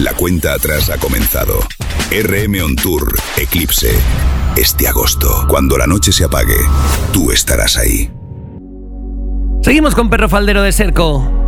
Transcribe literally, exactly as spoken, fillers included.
La cuenta atrás ha comenzado. R M On Tour Eclipse. Este agosto, cuando la noche se apague, tú estarás ahí. Seguimos con Perro Faldero de Serco.